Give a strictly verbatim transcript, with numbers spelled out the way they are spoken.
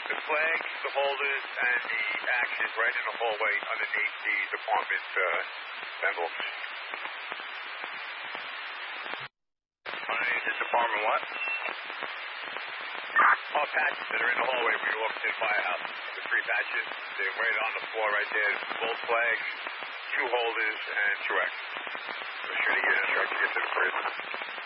The flags, the holders, and the actions right in the hallway underneath the department uh, envelopes. Underneath the department what? Oh, patches that are in the hallway where you walk to the firehouse. The three patches, they're right on the floor right there. Both flags, two holders, and two actions. So should he get a check to get to the prison?